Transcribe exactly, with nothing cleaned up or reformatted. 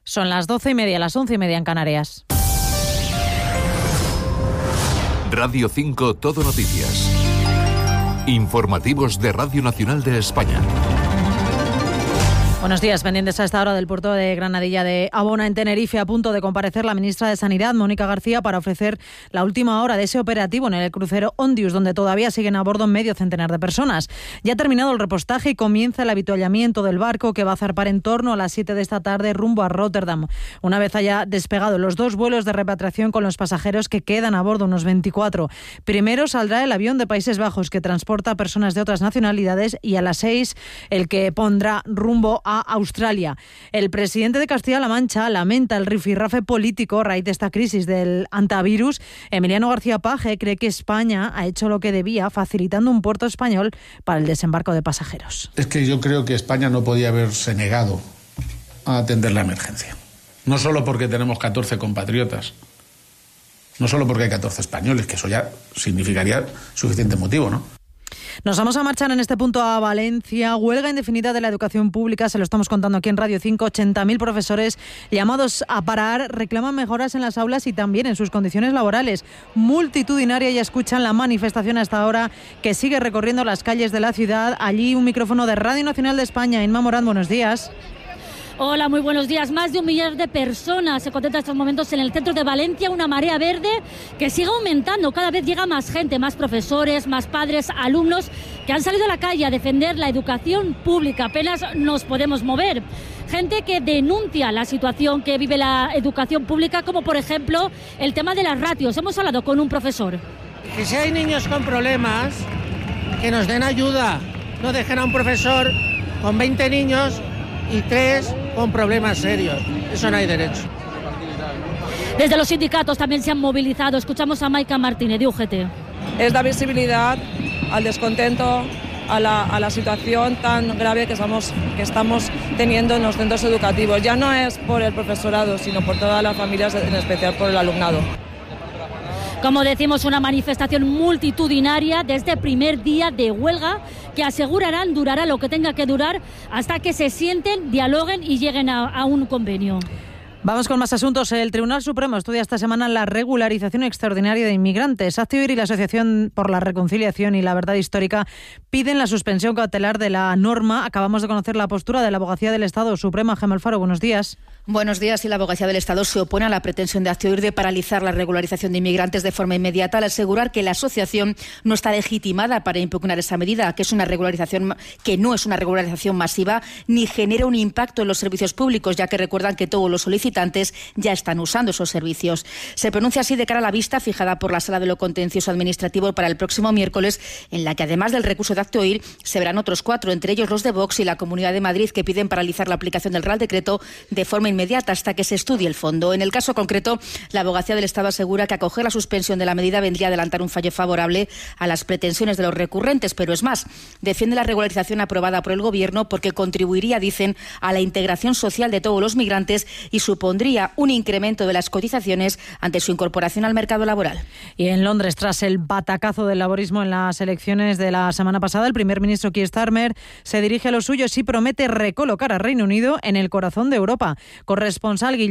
Son las doce y media, las once y media en Canarias. Radio cinco Todo Noticias. Informativos de Radio Nacional de España. Buenos días, pendientes a esta hora del puerto de Granadilla de Abona, en Tenerife, a punto de comparecer la ministra de Sanidad, Mónica García, para ofrecer la última hora de ese operativo en el crucero Ondius, donde todavía siguen a bordo medio centenar de personas. Ya ha terminado el repostaje y comienza el avituallamiento del barco, que va a zarpar en torno a las siete de esta tarde rumbo a Rotterdam. Una vez haya despegado los dos vuelos de repatriación con los pasajeros que quedan a bordo, unos veinticuatro. Primero saldrá el avión de Países Bajos, que transporta a personas de otras nacionalidades, y a las seis el que pondrá rumbo a Australia. El presidente de Castilla-La Mancha lamenta el rifirrafe político a raíz de esta crisis del antivirus. Emiliano García Paje cree que España ha hecho lo que debía, facilitando un puerto español para el desembarco de pasajeros. Es que yo creo que España no podía haberse negado a atender la emergencia. No solo porque tenemos catorce compatriotas, no solo porque hay catorce españoles, que eso ya significaría suficiente motivo, ¿no? Nos vamos a marchar en este punto a Valencia. Huelga indefinida de la educación pública, se lo estamos contando aquí en Radio cinco. ochenta mil profesores llamados a parar reclaman mejoras en las aulas y también en sus condiciones laborales. Multitudinaria, ya escuchan la manifestación hasta ahora, que sigue recorriendo las calles de la ciudad. Allí un micrófono de Radio Nacional de España. Inma Morán, buenos días. Hola, muy buenos días. Más de un millar de personas se contempla en estos momentos en el centro de Valencia, una marea verde que sigue aumentando. Cada vez llega más gente, más profesores, más padres, alumnos, que han salido a la calle a defender la educación pública. Apenas nos podemos mover. Gente que denuncia la situación que vive la educación pública, como por ejemplo el tema de las ratios. Hemos hablado con un profesor. Que si hay niños con problemas, que nos den ayuda. No dejen a un profesor con veinte niños y tres con problemas serios. Eso no hay derecho. Desde los sindicatos también se han movilizado. Escuchamos a Maica Martínez, de U G T. Es dar visibilidad al descontento, a la, a la situación tan grave que estamos, que estamos teniendo en los centros educativos. Ya no es por el profesorado, sino por todas las familias, en especial por el alumnado. Como decimos, una manifestación multitudinaria desde el primer día de huelga, que asegurarán durará lo que tenga que durar hasta que se sienten, dialoguen y lleguen a, a un convenio. Vamos con más asuntos. El Tribunal Supremo estudia esta semana la regularización extraordinaria de inmigrantes. Activir y la Asociación por la Reconciliación y la Verdad Histórica piden la suspensión cautelar de la norma. Acabamos de conocer la postura de la Abogacía del Estado Suprema. Gemma Alfaro, buenos días. Buenos días. Y la Abogacía del Estado se opone a la pretensión de Activir de paralizar la regularización de inmigrantes de forma inmediata, al asegurar que la asociación no está legitimada para impugnar esa medida, que es una regularización que no es una regularización masiva ni genera un impacto en los servicios públicos, ya que recuerdan que todos los solicitantes ya están usando esos servicios. Se pronuncia así de cara a la vista fijada por la Sala de lo Contencioso Administrativo para el próximo miércoles, en la que además del recurso de acto oír se verán otros cuatro, entre ellos los de Vox y la Comunidad de Madrid, que piden paralizar la aplicación del Real Decreto de forma inmediata hasta que se estudie el fondo. En el caso concreto, la Abogacía del Estado asegura que acoger la suspensión de la medida vendría a adelantar un fallo favorable a las pretensiones de los recurrentes, pero es más, defiende la regularización aprobada por el Gobierno porque contribuiría, dicen, a la integración social de todos los migrantes y supondría un incremento de las cotizaciones ante su incorporación al mercado laboral. Y en Londres, tras el batacazo del laborismo en las elecciones de la semana pasada, el primer ministro Keir Starmer se dirige a los suyos y promete recolocar a Reino Unido en el corazón de Europa. Corresponsal Guillermo